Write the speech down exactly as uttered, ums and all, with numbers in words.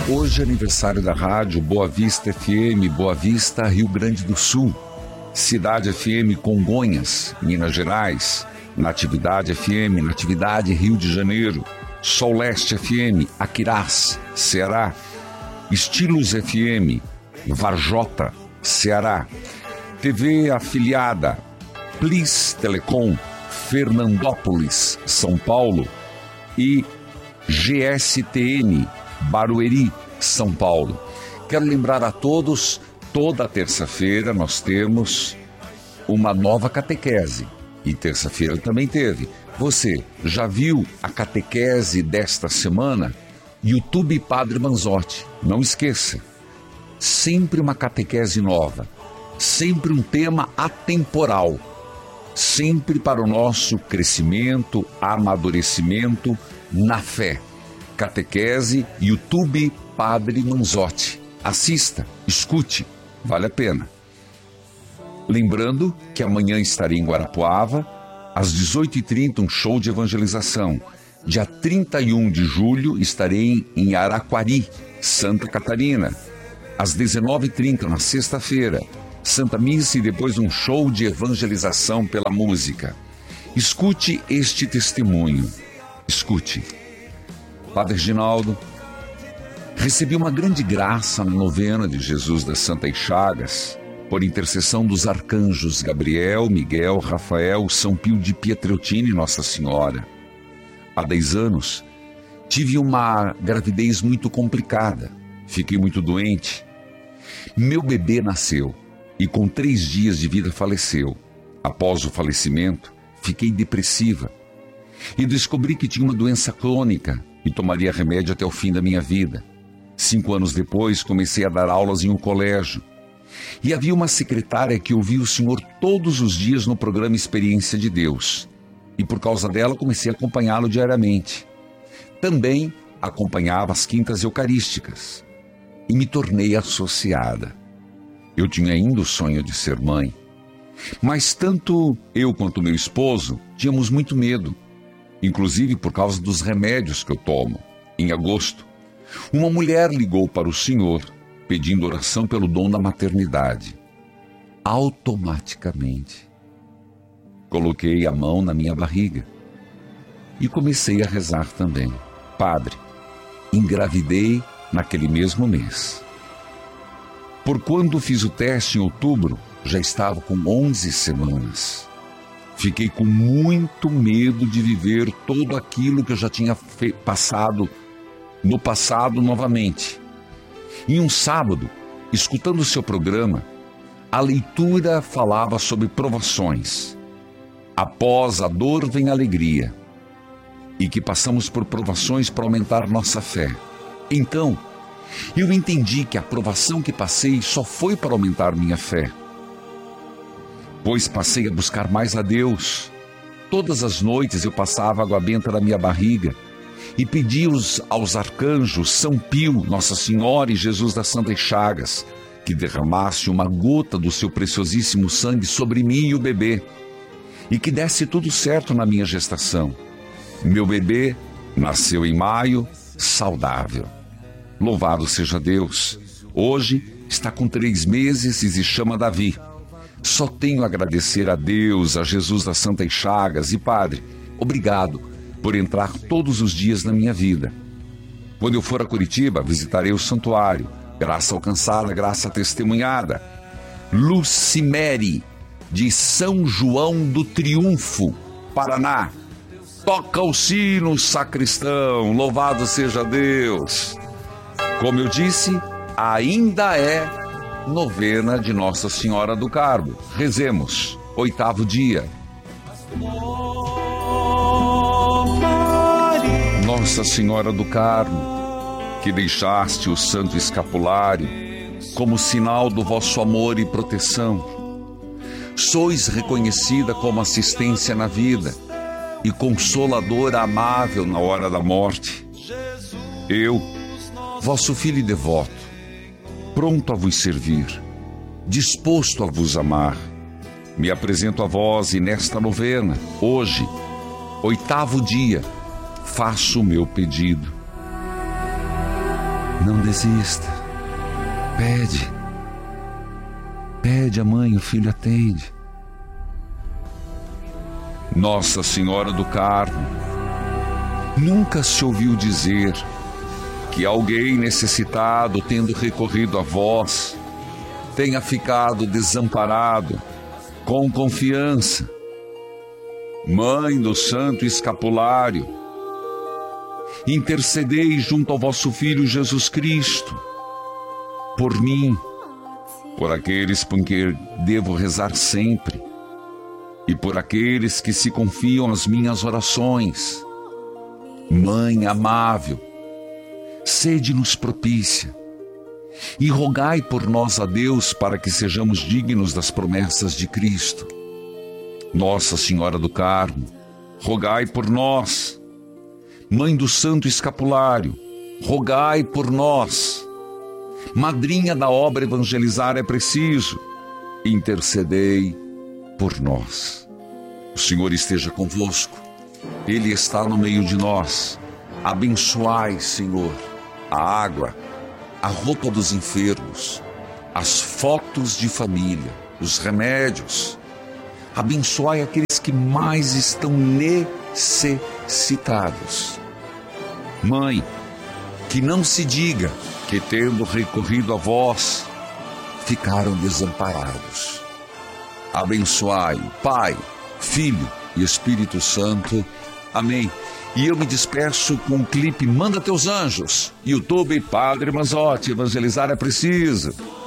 Hoje é aniversário da rádio Boa Vista F M, Boa Vista, Rio Grande do Sul. Cidade F M, Congonhas, Minas Gerais. Natividade F M, Natividade, Rio de Janeiro. Sol Leste F M, Aquirás, Ceará. Estilos F M, Varjota, Ceará. T V afiliada, Plis Telecom, Fernandópolis, São Paulo. E G S T N, Barueri, São Paulo. Quero lembrar a todos, toda terça-feira nós temos uma nova catequese. E terça-feira também teve. Você já viu a catequese desta semana? YouTube Padre Manzotti. Não esqueça. Sempre uma catequese nova. Sempre um tema atemporal. Sempre para o nosso crescimento, amadurecimento na fé. Catequese YouTube Padre Manzotti. Assista, escute, vale a pena. Lembrando que amanhã estarei em Guarapuava, às dezoito e trinta, um show de evangelização. Dia trinta e um de julho estarei em Araquari, Santa Catarina. Às dezenove e trinta, na sexta-feira, Santa Missa e depois um show de evangelização pela música. Escute este testemunho. Escute. Padre Ginaldo, recebi uma grande graça na novena de Jesus das Santas Chagas, por intercessão dos arcanjos Gabriel, Miguel, Rafael, São Pio de Pietrelcina e Nossa Senhora. Há dez anos, tive uma gravidez muito complicada, fiquei muito doente. Meu bebê nasceu e com três dias de vida faleceu. Após o falecimento, fiquei depressiva e descobri que tinha uma doença crônica e tomaria remédio até o fim da minha vida. Cinco anos depois, comecei a dar aulas em um colégio. E havia uma secretária que ouvia o senhor todos os dias no programa Experiência de Deus. E por causa dela comecei a acompanhá-lo diariamente. Também acompanhava as quintas eucarísticas. E me tornei associada. Eu tinha ainda o sonho de ser mãe. Mas tanto eu quanto meu esposo tínhamos muito medo. Inclusive por causa dos remédios que eu tomo. Em agosto, uma mulher ligou para o senhor pedindo oração pelo dom da maternidade. Automaticamente, coloquei a mão na minha barriga e comecei a rezar também. Padre, engravidei naquele mesmo mês. Por quando fiz o teste em outubro, já estava com onze semanas. Fiquei com muito medo de viver tudo aquilo que eu já tinha fe- passado no passado novamente. Em um sábado, escutando o seu programa, a leitura falava sobre provações. Após a dor vem a alegria. E que passamos por provações para aumentar nossa fé. Então, eu entendi que a provação que passei só foi para aumentar minha fé. Pois passei a buscar mais a Deus. Todas as noites eu passava água benta na minha barriga e pedi aos arcanjos São Pio, Nossa Senhora e Jesus das Santas Chagas que derramasse uma gota do seu preciosíssimo sangue sobre mim e o bebê e que desse tudo certo na minha gestação. Meu bebê nasceu em maio, saudável. Louvado seja Deus. Hoje está com três meses e se chama Davi. Só tenho a agradecer a Deus, a Jesus das Santas Chagas e Padre, obrigado por entrar todos os dias na minha vida. Quando eu for a Curitiba, visitarei o santuário. Graça alcançada, graça testemunhada. Lucimere, de São João do Triunfo, Paraná. Toca o sino, sacristão, louvado seja Deus. Como eu disse, ainda é novena de Nossa Senhora do Carmo. Rezemos, oitavo dia. Nossa Senhora do Carmo, que deixaste o santo escapulário como sinal do vosso amor e proteção, sois reconhecida como assistência na vida e consoladora amável na hora da morte. Eu, vosso filho e devoto, pronto a vos servir, disposto a vos amar, me apresento a vós e nesta novena, hoje, oitavo dia, faço o meu pedido. Não desista. Pede. Pede a mãe, o filho atende. Nossa Senhora do Carmo, nunca se ouviu dizer que alguém necessitado, tendo recorrido a vós, tenha ficado desamparado, com confiança. Mãe do Santo Escapulário, intercedei junto ao vosso Filho Jesus Cristo, por mim, por aqueles por quem devo rezar sempre, e por aqueles que se confiam às minhas orações. Mãe amável, sede-nos propícia, e rogai por nós a Deus para que sejamos dignos das promessas de Cristo. Nossa Senhora do Carmo, rogai por nós. Mãe do Santo Escapulário, rogai por nós. Madrinha da obra Evangelizar é Preciso, intercedei por nós. O Senhor esteja convosco, Ele está no meio de nós. Abençoai, Senhor, a água, a roupa dos enfermos, as fotos de família, os remédios. Abençoai aqueles que mais estão necessitados. Mãe, que não se diga que, tendo recorrido a vós, ficaram desamparados. Abençoai o Pai, Filho e Espírito Santo. Amém. E eu me despeço com o clipe Manda Teus Anjos, YouTube Padre Manzotti, Evangelizar é Preciso.